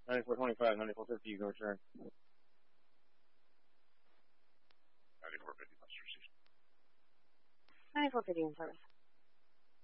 9425, 9450, you go return. 9450, let's receive. 9450 in service.